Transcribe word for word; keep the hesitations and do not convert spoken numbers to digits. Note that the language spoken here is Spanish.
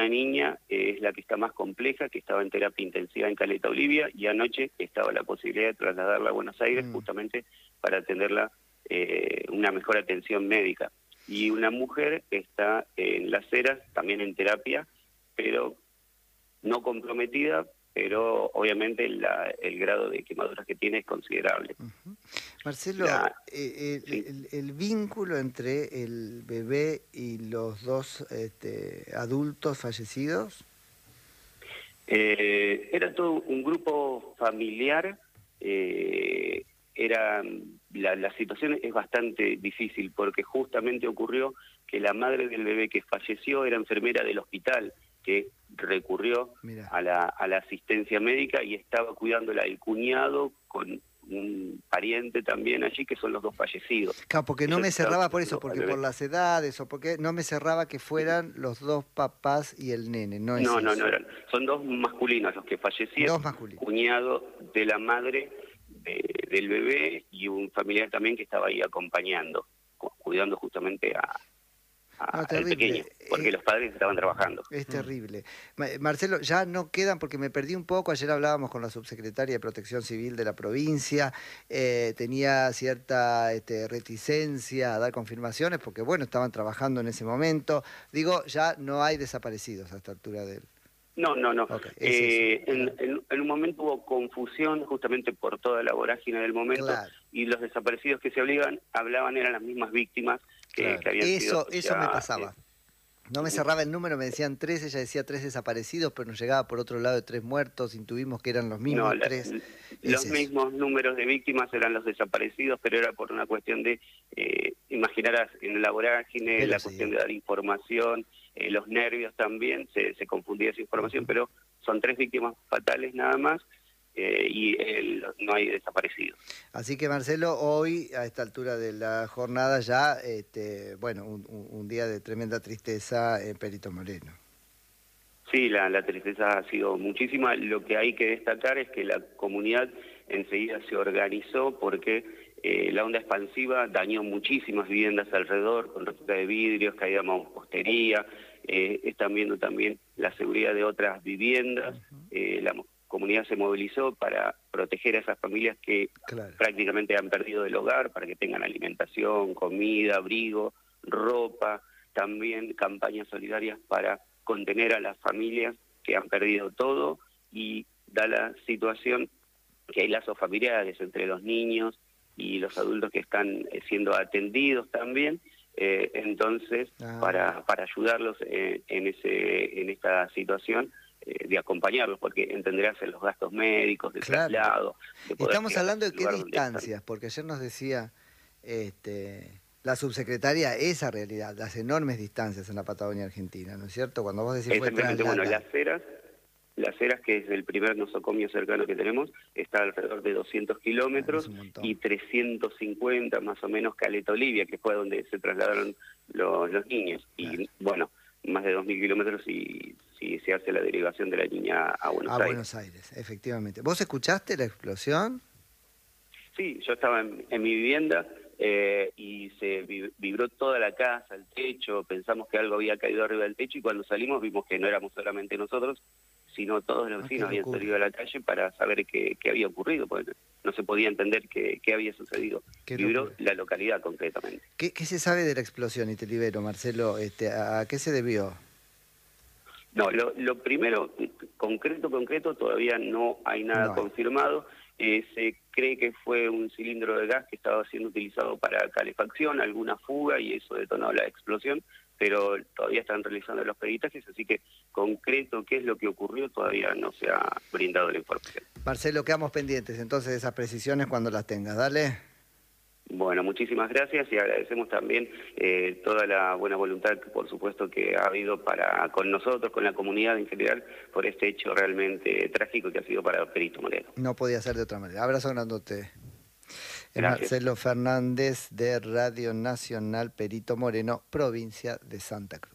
una niña eh, es la que está más compleja, que estaba en terapia intensiva en Caleta, Olivia, y anoche estaba la posibilidad de trasladarla a Buenos Aires Mm. justamente para atenderla eh, una mejor atención médica. Y una mujer está en Las Heras, también en terapia, pero no comprometida, pero obviamente la, el grado de quemaduras que tiene es considerable. Uh-huh. Marcelo, La, eh, el, sí. el, el vínculo entre el bebé y los dos este, adultos fallecidos. Eh, era todo un grupo familiar, eh, era la, la situación es bastante difícil porque justamente ocurrió que la madre del bebé que falleció era enfermera del hospital, que recurrió a la, a la asistencia médica y estaba cuidándola el cuñado con un pariente también allí, que son los dos fallecidos. Claro, porque no Ellos me cerraba por estaban eso, porque al por bebé. las edades o porque no me cerraba que fueran los dos papás y el nene, no es No, no, eso. no eran. Son dos masculinos los que fallecieron, Dos masculinos. cuñado de la madre de, del bebé y un familiar también que estaba ahí acompañando, cu- cuidando justamente a, a- No, al terrible. pequeño, porque Eh, los padres estaban trabajando. Es terrible. Ma- Marcelo, ya no quedan, porque me perdí un poco, ayer hablábamos con la subsecretaria de Protección Civil de la provincia, eh, tenía cierta este, reticencia a dar confirmaciones, porque bueno, estaban trabajando en ese momento. Digo, ya no hay desaparecidos a esta altura del... No, no, no. Ok, es eso. Eh, en, Era- en- en un momento hubo confusión justamente por toda la vorágine del momento Claro, y los desaparecidos que se obligan, hablaban eran las mismas víctimas que, claro. que habían sido Eso, eso me ya... eh, pasaba. No me cerraba el número, me decían tres, ella decía tres desaparecidos, pero nos llegaba por otro lado de tres muertos, intuimos que eran los No, mismos la- tres. Es los eso. mismos números de víctimas eran los desaparecidos, pero era por una cuestión de, eh, imaginarás, en la vorágine, Pero la sí. cuestión de dar información, eh, los nervios también, se, se confundía esa información, pero son tres víctimas fatales nada más eh, y el- no hay desaparecidos. Así que Marcelo, hoy a esta altura de la jornada ya, este, bueno, un, un- un día de tremenda tristeza en Perito Moreno. Sí, la, la tristeza ha sido muchísima. Lo que hay que destacar es que la comunidad enseguida se organizó porque eh, la onda expansiva dañó muchísimas viviendas alrededor, con rotura de vidrios, caída de mampostería. Eh, están viendo también la seguridad de otras viviendas. Eh, la mo- comunidad se movilizó para proteger a esas familias que Claro. prácticamente han perdido el hogar, para que tengan alimentación, comida, abrigo, ropa, también campañas solidarias para contener a las familias que han perdido todo, y da la situación que hay lazos familiares entre los niños y los adultos que están eh, siendo atendidos también, eh, entonces Ah. para, para ayudarlos eh, en, ese, en esta situación, eh, de acompañarlos, porque entenderás en los gastos médicos, de Claro. traslado, de poder Estamos llegar hablando al de qué lugar donde están. distancias, porque ayer nos decía este, la subsecretaria esa realidad, las enormes distancias en la Patagonia Argentina, ¿no es cierto? Cuando vos decís fue Exactamente, bueno, trasladar. Las Heras, Las Heras, que es el primer nosocomio cercano que tenemos, está alrededor de doscientos Ah, kilómetros, es un montón. y trescientos cincuenta más o menos Caleta, Olivia, que fue donde se trasladaron los, los niños. Y Claro. bueno, más de dos mil kilómetros si, si se hace la derivación de la niña a Buenos A Aires. Buenos Aires, efectivamente. ¿Vos escuchaste la explosión? Sí, yo estaba en, en mi vivienda eh, y se vi- vibró toda la casa, el techo, pensamos que algo había caído arriba del techo y cuando salimos vimos que no éramos solamente nosotros, sino todos los Ah, qué vecinos habían locura. salido a la calle para saber qué, qué había ocurrido, porque no se podía entender qué, qué había sucedido. Qué Vibró locura. la localidad concretamente. ¿Qué, qué se sabe de la explosión? Y te libero, Marcelo. Este, ¿a, a qué se debió? No, lo, lo primero, concreto, concreto, todavía no hay nada No hay. confirmado. Eh, se cree que fue un cilindro de gas que estaba siendo utilizado para calefacción, alguna fuga, y eso detonó la explosión, pero todavía están realizando los peritajes, así que concreto qué es lo que ocurrió todavía no se ha brindado la información. Marcelo, quedamos pendientes entonces de esas precisiones cuando las tengas. Dale. Bueno, muchísimas gracias y agradecemos también eh, toda la buena voluntad, por supuesto, que ha habido para con nosotros, con la comunidad en general, por este hecho realmente trágico que ha sido para Perito Moreno. No podía ser de otra manera. Abrazo grandote. Es Gracias. Marcelo Fernández de Radio Nacional Perito Moreno, provincia de Santa Cruz.